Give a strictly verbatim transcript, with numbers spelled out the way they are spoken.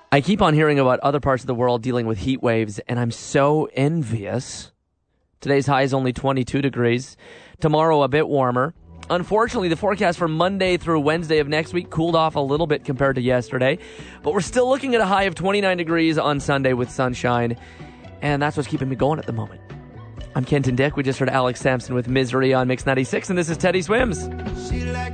I keep on hearing about other parts of the world dealing with heat waves, and I'm so envious. Today's high is only twenty-two degrees. Tomorrow, a bit warmer. Unfortunately, the forecast for Monday through Wednesday of next week cooled off a little bit compared to yesterday, but we're still looking at a high of twenty-nine degrees on Sunday with sunshine, and that's what's keeping me going at the moment. I'm Kenton Dick. We just heard Alex Sampson with Misery on Mix ninety-six, and this is Teddy Swims.